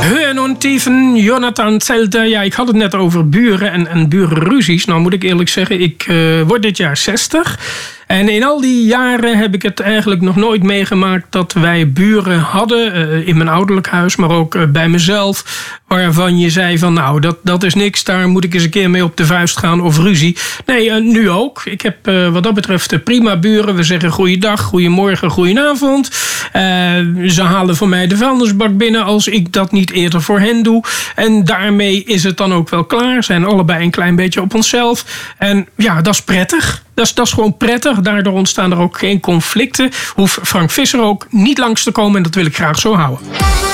Höhen und Tiefen, Jonathan Zelte. Ja, ik had het net over buren en burenruzies. Nou moet ik eerlijk zeggen, ik word dit jaar 60. En in al die jaren heb ik het eigenlijk nog nooit meegemaakt dat wij buren hadden. In mijn ouderlijk huis, maar ook bij mezelf. Waarvan je zei van nou, dat is niks. Daar moet ik eens een keer mee op de vuist gaan of ruzie. Nee, nu ook. Ik heb wat dat betreft prima buren. We zeggen goeiedag, goeiemorgen, goedenavond. Ze halen voor mij de vuilnisbak binnen als ik dat niet eerder voor hen doe. En daarmee is het dan ook wel klaar. Zijn allebei een klein beetje op onszelf. En ja, dat is prettig. Dat is gewoon prettig. Daardoor ontstaan er ook geen conflicten. Hoeft Frank Visser ook niet langs te komen. En dat wil ik graag zo houden.